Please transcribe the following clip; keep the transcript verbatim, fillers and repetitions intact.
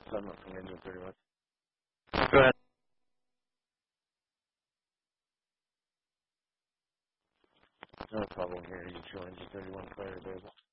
I'm not from Engine thirty-one. Go ahead. No problem here. You joined G thirty-one player available.